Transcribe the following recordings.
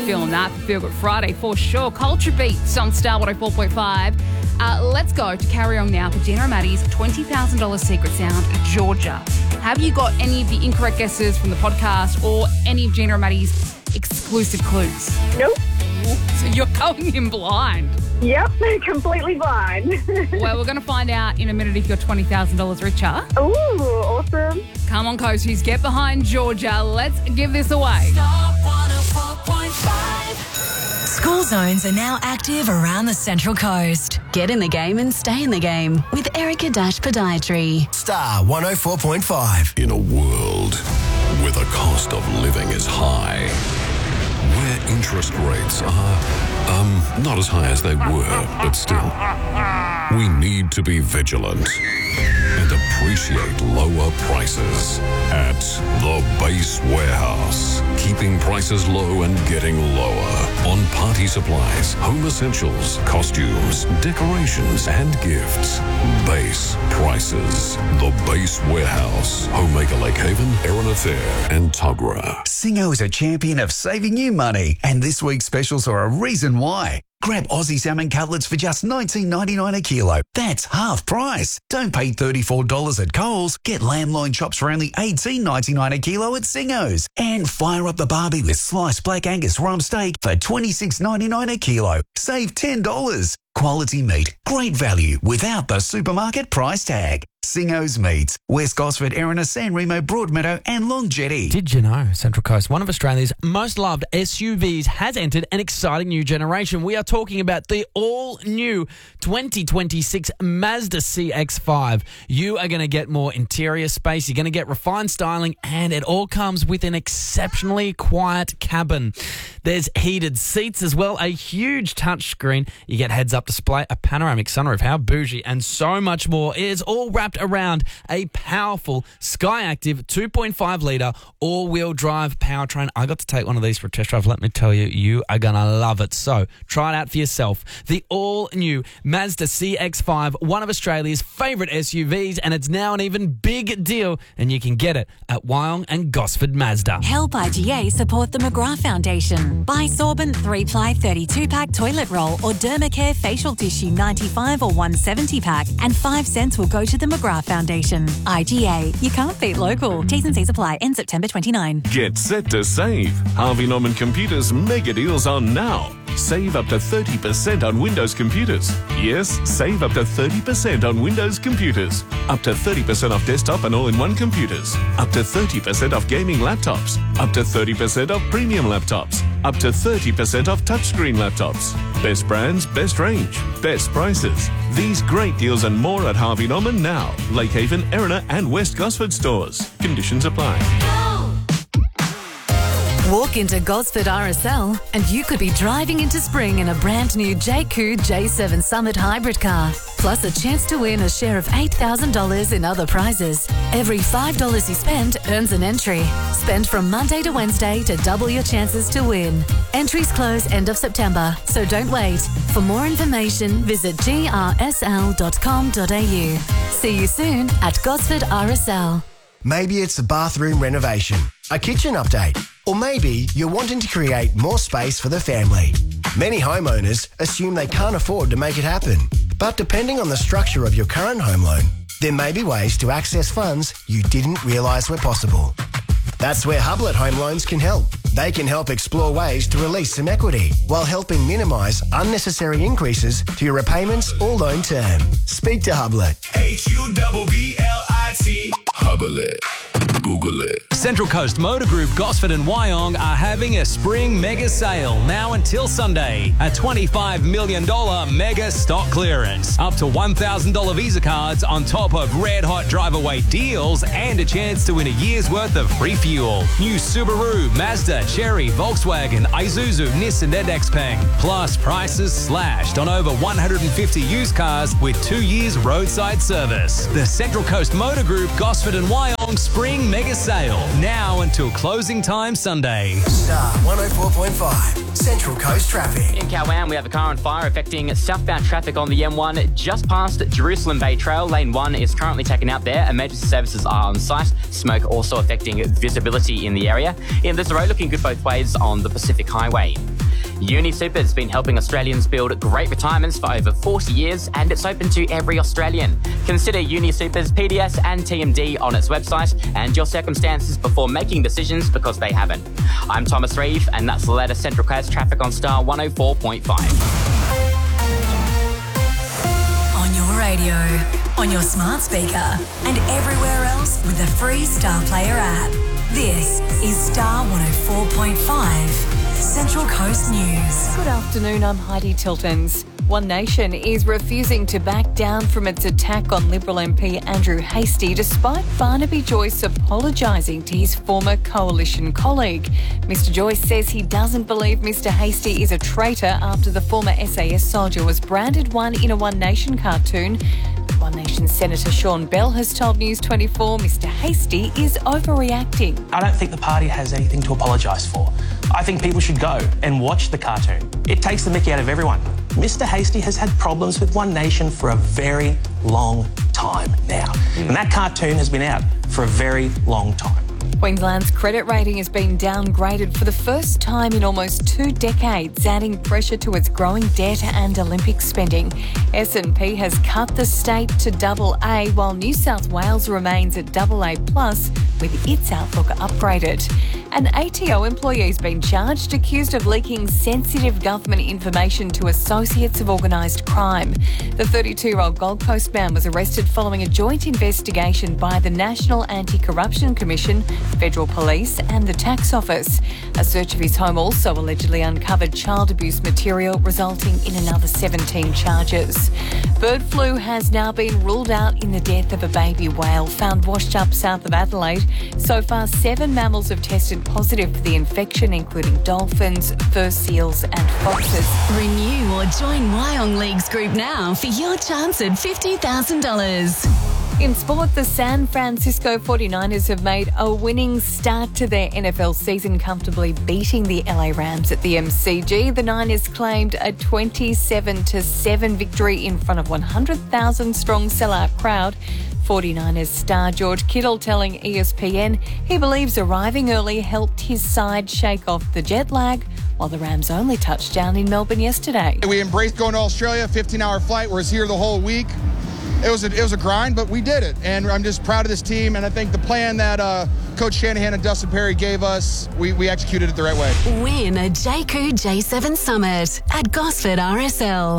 feeling that for Feel Good Friday for sure. Culture Beats on Star 104.5. Let's go to carry on now for Gina and Maddie's $20,000 secret sound, Georgia. Have you got any of the incorrect guesses from the podcast or any of Gina and Maddie's exclusive clues? Nope. So you're going in blind. Yep, completely blind. Well, we're going to find out in a minute if you're $20,000 richer. Ooh, awesome. Come on, Coasties, get behind Georgia. Let's give this away. Star 104.5. School zones are now active around the Central Coast. Get in the game and stay in the game with Erica Dash Podiatry. Star 104.5. In a world where the cost of living is high, where interest rates are, not as high as they were, but still, we need to be vigilant and appreciate lower prices at the Base Warehouse. Keeping prices low and getting lower on party supplies, home essentials, costumes, decorations, and gifts. Base prices. The Base Warehouse. Homemaker Lake Haven, Erina Fair, and Tuggerah. Singo is a champion of saving you money, and this week's specials are a reason why. Grab Aussie salmon cutlets for just $19.99 a kilo. That's half price. Don't pay $34 at Coles. Get lamb loin chops for only $18.99 a kilo at Singo's. And fire up the barbie with sliced black Angus rump steak for $26.99 a kilo. Save $10. Quality meat, great value without the supermarket price tag. Singo's Meats, West Gosford, Erina, San Remo, Broadmeadow and Long Jetty. Did you know Central Coast, one of Australia's most loved SUVs, has entered an exciting new generation? We are talking about the all-new 2026 Mazda CX-5. You are going to get more interior space, you're going to get refined styling, and it all comes with an exceptionally quiet cabin. There's heated seats as well, a huge touchscreen, you get heads-up display, a panoramic sunroof, how bougie, and so much more. It is all wrapped around a powerful Skyactiv 2.5 litre all-wheel drive powertrain. I got to take one of these for a test drive. Let me tell you, you are going to love it. So try it out for yourself. The all-new Mazda CX-5, one of Australia's favourite SUVs, and it's now an even big deal, and you can get it at Wyong and Gosford Mazda. Help IGA support the McGrath Foundation. Buy Sorbent 3-ply 32-pack toilet roll or Dermacare facial tissue 95 or 170 pack, and 5 cents will go to the McGrath Foundation. IGA, you can't beat local. T's and C's apply. End September 29. Get set to save. Harvey Norman Computers mega deals on now. Save up to 30% on Windows computers. Yes, save up to 30% on Windows computers. Up to 30% off desktop and all-in-one computers. Up to 30% off gaming laptops. Up to 30% off premium laptops. Up to 30% off touchscreen laptops. Best brands, best range, best prices. These great deals and more at Harvey Norman now. Lake Haven, Erina and West Gosford stores. Conditions apply. Walk into Gosford RSL and you could be driving into spring in a brand new JQ J7 Summit hybrid car. Plus a chance to win a share of $8,000 in other prizes. Every $5 you spend earns an entry. Spend from Monday to Wednesday to double your chances to win. Entries close end of September, so don't wait. For more information, visit grsl.com.au. See you soon at Gosford RSL. Maybe it's a bathroom renovation, a kitchen update, or maybe you're wanting to create more space for the family. Many homeowners assume they can't afford to make it happen. But depending on the structure of your current home loan, there may be ways to access funds you didn't realise were possible. That's where Hublet Home Loans can help. They can help explore ways to release some equity while helping minimise unnecessary increases to your repayments or loan term. Speak to Hublet. HUBBLIT. Hublet. Google it. Central Coast Motor Group, Gosford and Wyong are having a spring mega sale now until Sunday. A $25 million mega stock clearance. Up to $1,000 Visa cards on top of red hot drive-away deals and a chance to win a year's worth of free fuel. New Subaru, Mazda, Chery, Volkswagen, Isuzu, Nissan and XPeng. Plus prices slashed on over 150 used cars with 2 years roadside service. The Central Coast Motor Group, Gosford and Wyong Spring Mega Sale, now until closing time Sunday. Star 104.5, Central Coast Traffic. In Cowan, we have a car on fire affecting southbound traffic on the M1 just past Jerusalem Bay Trail. Lane 1 is currently taken out there. Emergency services are on site. Smoke also affecting visibility in the area. There's a road looking good both ways on the Pacific Highway. UniSuper has been helping Australians build great retirements for over 40 years, and it's open to every Australian. Consider UniSuper's PDS and TMD on its website and your circumstances before making decisions, because they haven't. I'm Thomas Reeve, and that's the latest Central Coast traffic on Star 104.5. On your radio, on your smart speaker, and everywhere else with the free Star Player app. This is Star 104.5. Central Coast News. Good afternoon, I'm Heidi Tiltons. One Nation is refusing to back down from its attack on Liberal MP Andrew Hastie, despite Barnaby Joyce apologising to his former coalition colleague. Mr Joyce says he doesn't believe Mr Hastie is a traitor after the former SAS soldier was branded one in a One Nation cartoon. One Nation Senator Sean Bell has told News 24 Mr Hastie is overreacting. I don't think the party has anything to apologise for. I think people should go and watch the cartoon. It takes the mickey out of everyone. Mr Hastie has had problems with One Nation for a very long time now. And that cartoon has been out for a very long time. Queensland's credit rating has been downgraded for the first time in almost 2 decades, adding pressure to its growing debt and Olympic spending. S&P has cut the state to AA, while New South Wales remains at AA+, with its outlook upgraded. An ATO employee has been charged, accused of leaking sensitive government information to associates of organised crime. The 32-year-old Gold Coast man was arrested following a joint investigation by the National Anti-Corruption Commission, Federal Police and the Tax Office. A search of his home also allegedly uncovered child abuse material, resulting in another 17 charges. Bird flu has now been ruled out in the death of a baby whale found washed up south of Adelaide. So far, 7 mammals have tested positive for the infection, including dolphins, fur seals and foxes. Renew or join Wyong Leagues Group now for your chance at $50,000. In sport, the San Francisco 49ers have made a winning start to their NFL season, comfortably beating the LA Rams at the MCG. The Niners claimed a 27-7 victory in front of 100,000-strong sellout crowd. 49ers star George Kittle telling ESPN he believes arriving early helped his side shake off the jet lag, while the Rams only touched down in Melbourne yesterday. We embraced going to Australia, 15-hour flight. We're here the whole week. It was a grind, but we did it, and I'm just proud of this team, and I think the plan that Coach Shanahan and Dustin Perry gave us, we executed it the right way. Win a JQ J7 Summit at Gosford RSL.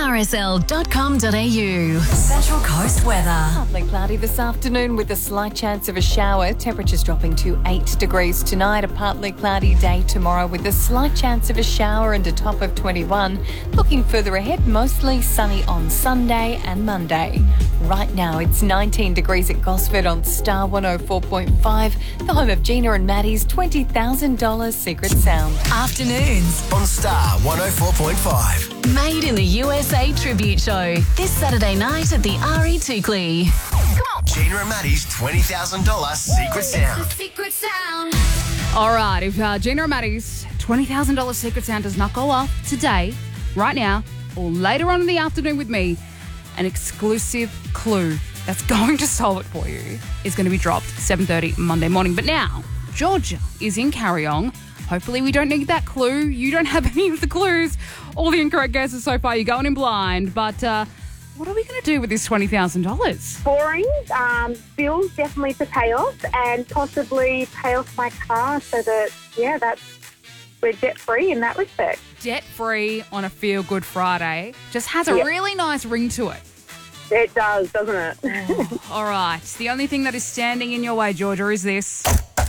GRSL.com.au. Central Coast weather. Partly cloudy this afternoon with a slight chance of a shower. Temperatures dropping to 8 degrees tonight. A partly cloudy day tomorrow with a slight chance of a shower and a top of 21. Looking further ahead, mostly sunny on Sunday and Monday. Right now, it's 19 degrees at Gosford on Star 104.5, the home of Gina and Maddie's $20,000 Secret Sound. Afternoons On Star 104.5. Made in the USA Tribute Show this Saturday night at the RE Tukley. Come on. Gina and Maddie's $20,000 Secret Sound. Secret Sound. All right, if Gina and Maddie's $20,000 Secret Sound does not go off today, right now, or later on in the afternoon with me, an exclusive clue that's going to solve it for you is going to be dropped 7:30 Monday morning. But now, Georgia is in Carryong. Hopefully we don't need that clue. You don't have any of the clues. All the incorrect guesses so far. You're going in blind. But what are we going to do with this $20,000? Boring. Bills definitely to pay off, and possibly pay off my car so that, we're debt-free in that respect. Debt-free on a feel-good Friday. Just has a really nice ring to it. It does, doesn't it? All right. The only thing that is standing in your way, Georgia, is this.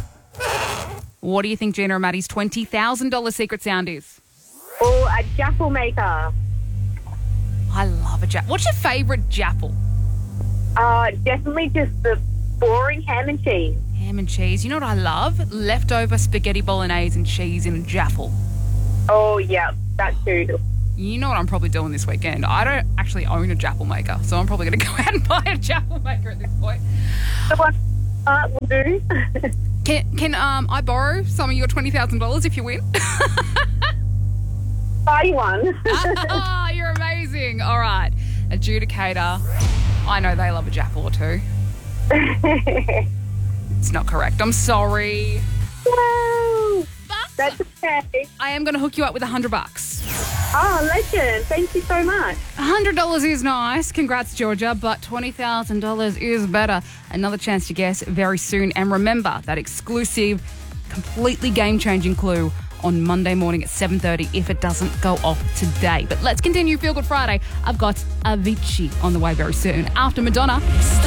What do you think Gina and Maddie's $20,000 secret sound is? Or a jaffle maker. I love a jaffle. What's your favourite jaffle? Definitely just the boring ham and cheese. Ham and cheese. You know what I love? Leftover spaghetti bolognese and cheese in a jaffle. Oh, yeah, that too. You know what I'm probably doing this weekend? I don't actually own a jaffle maker, so I'm probably going to go out and buy a jaffle maker at this point. Will do. Can I borrow some of your $20,000 if you win? Buy one. You're amazing. All right. Adjudicator. I know they love a jackal or two. It's not correct. I'm sorry. Woo! But that's okay. I am going to hook you up with $100. Oh, legend. Thank you so much. $100 is nice. Congrats, Georgia. But $20,000 is better. Another chance to guess very soon. And remember that exclusive, completely game-changing clue on Monday morning at 7:30 if it doesn't go off today. But let's continue Feel Good Friday. I've got Avicii on the way very soon. After Madonna.